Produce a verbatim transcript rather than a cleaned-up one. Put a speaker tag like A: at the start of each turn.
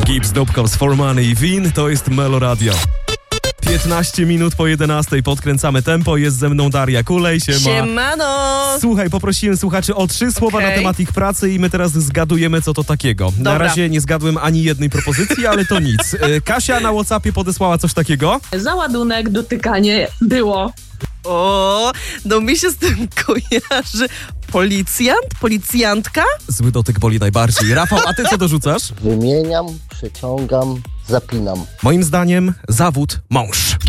A: Gibbs, Dubkos, For Money, Win, to jest Melo Radio. piętnaście minut po jedenastej, podkręcamy tempo, jest ze mną Daria Kulej, siema.
B: Siemano!
A: Słuchaj, poprosiłem słuchaczy o trzy słowa
B: Okay.
A: na temat ich pracy i my teraz zgadujemy, co to takiego.
B: Dobra.
A: Na razie nie zgadłem ani jednej propozycji, ale to nic. E, Kasia na WhatsAppie podesłała coś takiego.
C: Załadunek, dotykanie było.
B: O, no mi się z tym kojarzy policjant, policjantka?
A: Zły dotyk boli najbardziej. Rafał, a ty co dorzucasz?
D: Wymieniam, przeciągam, zapinam.
A: Moim zdaniem zawód mąż.